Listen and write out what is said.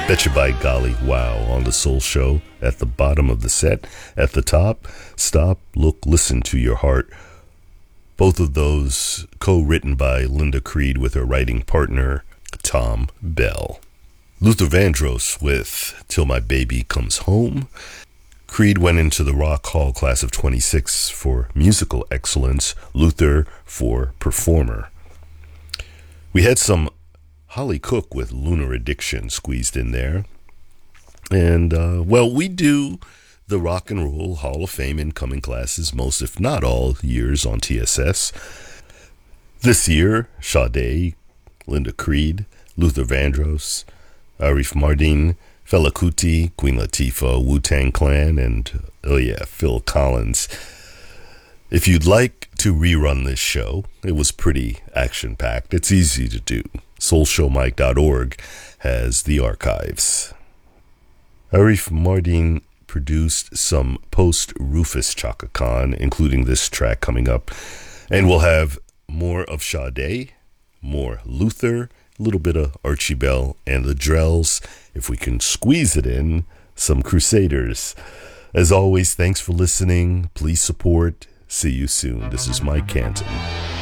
Betcha by golly, wow, on the Soul Show. At the bottom of the set, at the top, Stop, Look, Listen to Your Heart. Both of those co-written by Linda Creed with her writing partner, Tom Bell. Luther Vandross with Till My Baby Comes Home. Creed went into the Rock Hall class of 26 for musical excellence, Luther for performer. We had some Holly Cook with Lunar Addiction squeezed in there. And, we do the Rock and Roll Hall of Fame incoming classes most, if not all, years on TSS. This year, Sade, Linda Creed, Luther Vandross, Arif Mardin, Fela Kuti, Queen Latifah, Wu-Tang Clan, and, Phil Collins. If you'd like to rerun this show, it was pretty action-packed. It's easy to do. SoulShowMike.org has the archives. Arif Mardin produced some post-Rufus Chaka Khan, including this track coming up. And we'll have more of Sade, more Luther, a little bit of Archie Bell and the Drells. If we can squeeze it in, some Crusaders. As always, thanks for listening. Please support. See you soon. This is Mike Canton.